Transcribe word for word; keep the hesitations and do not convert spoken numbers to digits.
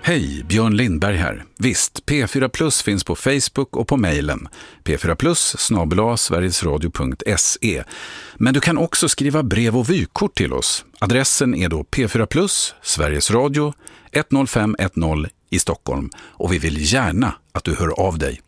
Hej, Björn Lindberg här. Visst, P fyra Plus finns på Facebook och på mejlen p fyra plus snabel-a sverigesradio punkt se. Men du kan också skriva brev och vykort till oss. Adressen är då P fyra Plus, Sveriges Radio, ett noll fem ett noll i Stockholm. Och vi vill gärna att du hör av dig.